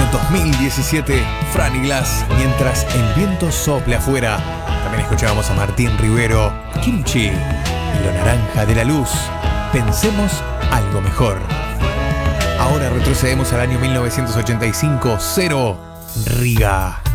Año 2017, Franny Glass, Mientras el viento sople afuera. También escuchábamos a Martín Rivero, Kimchi, y Lo naranja de la luz. Pensemos algo mejor. Ahora retrocedemos al año 1985, Cero, Riga.